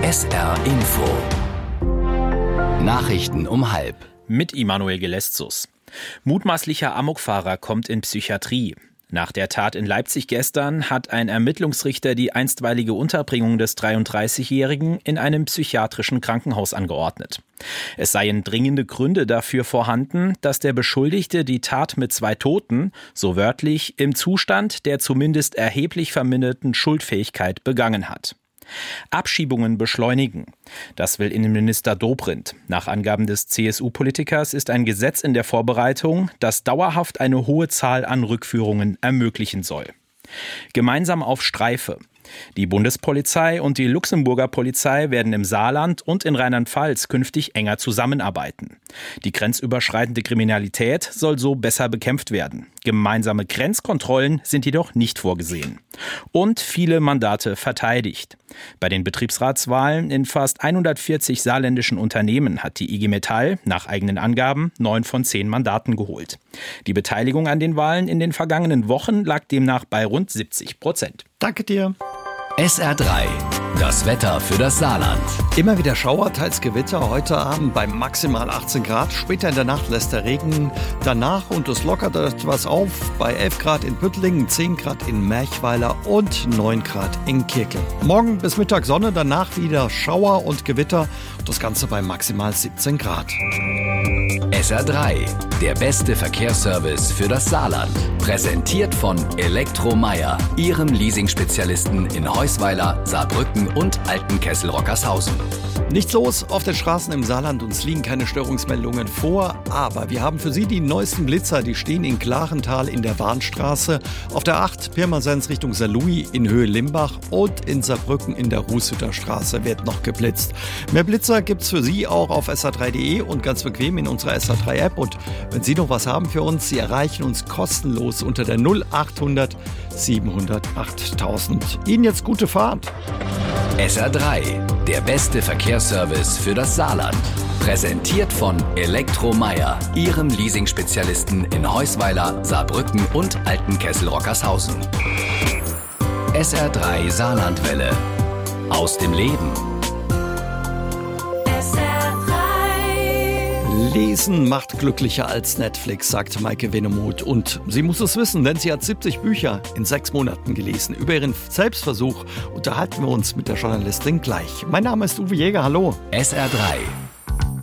SR Info. Nachrichten um 12:30. Mit Immanuel Geleszus. Mutmaßlicher Amokfahrer kommt in Psychiatrie. Nach der Tat in Leipzig gestern hat ein Ermittlungsrichter die einstweilige Unterbringung des 33-Jährigen in einem psychiatrischen Krankenhaus angeordnet. Es seien dringende Gründe dafür vorhanden, dass der Beschuldigte die Tat mit 2 Toten, so wörtlich, im Zustand der zumindest erheblich verminderten Schuldfähigkeit begangen hat. Abschiebungen beschleunigen. Das will Innenminister Dobrindt. Nach Angaben des CSU-Politikers ist ein Gesetz in der Vorbereitung, das dauerhaft eine hohe Zahl an Rückführungen ermöglichen soll. Gemeinsam auf Streife. Die Bundespolizei und die Luxemburger Polizei werden im Saarland und in Rheinland-Pfalz künftig enger zusammenarbeiten. Die grenzüberschreitende Kriminalität soll so besser bekämpft werden. Gemeinsame Grenzkontrollen sind jedoch nicht vorgesehen. Und viele Mandate verteidigt. Bei den Betriebsratswahlen in fast 140 saarländischen Unternehmen hat die IG Metall nach eigenen Angaben 9 von 10 Mandaten geholt. Die Beteiligung an den Wahlen in den vergangenen Wochen lag demnach bei rund 70%. Danke dir. SR3, das Wetter für das Saarland. Immer wieder Schauer, teils Gewitter. Heute Abend bei maximal 18 Grad. Später in der Nacht lässt der Regen danach und es lockert etwas auf. Bei 11 Grad in Püttlingen, 10 Grad in Merchweiler und 9 Grad in Kirkel. Morgen bis Mittag Sonne, danach wieder Schauer und Gewitter. Das Ganze bei maximal 17 Grad. SR3, der beste Verkehrsservice für das Saarland. Präsentiert von Elektromeyer, Ihrem Leasing-Spezialisten in Heusweiler, Saarbrücken und Altenkessel-Rockershausen. Nichts los auf den Straßen im Saarland, uns liegen keine Störungsmeldungen vor, aber wir haben für Sie die neuesten Blitzer, die stehen in Klarental in der Warnstraße, auf der 8 Pirmasens Richtung Saarlouis in Höhe Limbach und in Saarbrücken in der Rußhütter Straße wird noch geblitzt. Mehr Blitzer gibt's für Sie auch auf sr3.de und ganz bequem in unserer SR3-App. Und wenn Sie noch was haben für uns, Sie erreichen uns kostenlos unter der 0800 700 8000. Ihnen jetzt gute Fahrt. SR3, der beste Verkehrsservice für das Saarland. Präsentiert von Elektromeyer, Ihrem Leasing-Spezialisten in Heusweiler, Saarbrücken und Altenkessel-Rockershausen. SR3 Saarlandwelle. Aus dem Leben. Lesen macht glücklicher als Netflix, sagt Maike Venemuth. Und sie muss es wissen, denn sie hat 70 Bücher in 6 Monaten gelesen. Über ihren Selbstversuch unterhalten wir uns mit der Journalistin gleich. Mein Name ist Uwe Jäger, hallo. SR3.